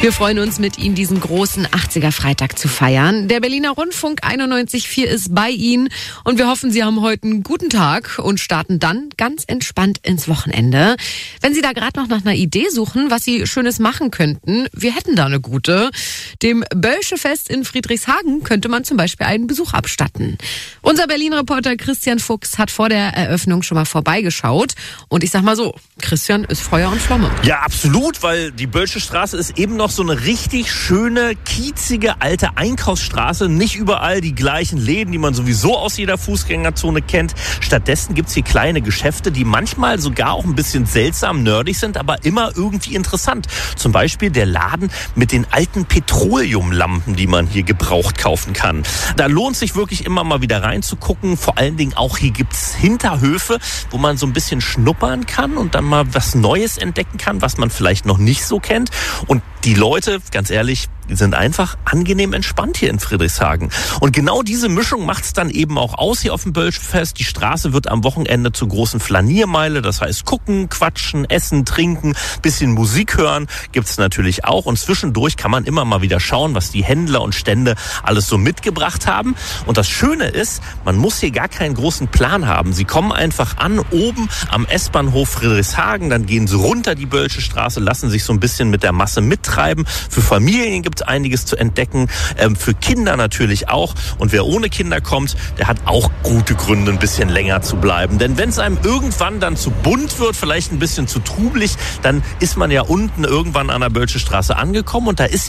Wir freuen uns, mit Ihnen diesen großen 80er-Freitag zu feiern. Der Berliner Rundfunk 91.4 ist bei Ihnen und wir hoffen, Sie haben heute einen guten Tag und starten dann ganz entspannt ins Wochenende. Wenn Sie da gerade noch nach einer Idee suchen, was Sie Schönes machen könnten, wir hätten da eine gute. Dem Bölsche-Fest in Friedrichshagen könnte man zum Beispiel einen Besuch abstatten. Unser Berlin-Reporter Christian Fuchs hat vor der Eröffnung schon mal vorbeigeschaut und ich sag mal so, Christian ist Feuer und Flamme. Ja, absolut, weil die Bölsche Straße ist eben noch so eine richtig schöne, kiezige, alte Einkaufsstraße. Nicht überall die gleichen Läden, die man sowieso aus jeder Fußgängerzone kennt. Stattdessen gibt's hier kleine Geschäfte, die manchmal sogar auch ein bisschen seltsam nerdig sind, aber immer irgendwie interessant. Zum Beispiel der Laden mit den alten Petroleumlampen, die man hier gebraucht kaufen kann. Da lohnt sich wirklich immer mal wieder reinzugucken. Vor allen Dingen auch hier gibt's Hinterhöfe, wo man so ein bisschen schnuppern kann und dann mal was Neues entdecken kann, was man vielleicht noch nicht so kennt. Und die Leute, ganz ehrlich, die sind einfach angenehm entspannt hier in Friedrichshagen. Und genau diese Mischung macht's dann eben auch aus hier auf dem Bölsche-Fest. Die Straße wird am Wochenende zur großen Flaniermeile. Das heißt, gucken, quatschen, essen, trinken, bisschen Musik hören gibt's natürlich auch. Und zwischendurch kann man immer mal wieder schauen, was die Händler und Stände alles so mitgebracht haben. Und das Schöne ist, man muss hier gar keinen großen Plan haben. Sie kommen einfach an, oben am S-Bahnhof Friedrichshagen, dann gehen sie runter die Bölsche Straße, lassen sich so ein bisschen mit der Masse mittreiben. Für Familien gibt es einiges zu entdecken, für Kinder natürlich auch. Und wer ohne Kinder kommt, der hat auch gute Gründe, ein bisschen länger zu bleiben. Denn wenn es einem irgendwann dann zu bunt wird, vielleicht ein bisschen zu trubelig, dann ist man ja unten irgendwann an der Bölsche Straße angekommen und da ist